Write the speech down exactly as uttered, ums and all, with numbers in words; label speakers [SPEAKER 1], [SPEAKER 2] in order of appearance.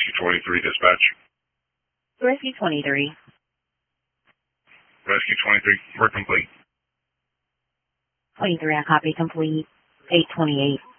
[SPEAKER 1] Rescue twenty-three, dispatch.
[SPEAKER 2] Rescue twenty-three.
[SPEAKER 1] Rescue twenty-three, we're complete.
[SPEAKER 2] twenty-three, I copy, complete. eight twenty-eight.